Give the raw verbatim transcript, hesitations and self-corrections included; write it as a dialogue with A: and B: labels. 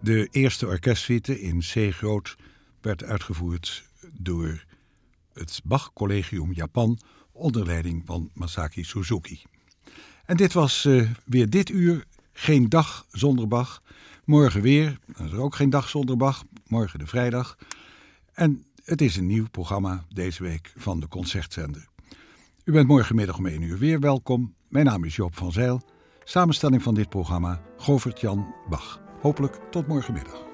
A: De eerste orkestsuite in C groot werd uitgevoerd door het Bach Collegium Japan onder leiding van Masaki Suzuki. En dit was uh, weer dit uur. Geen dag zonder Bach. Morgen weer. Dan is er ook geen dag zonder Bach. Morgen de vrijdag. En het is een nieuw programma deze week van de Concertzender. U bent morgenmiddag om één uur weer welkom. Mijn naam is Joop van Zijl. Samenstelling van dit programma Govert-Jan Bach. Hopelijk tot morgenmiddag.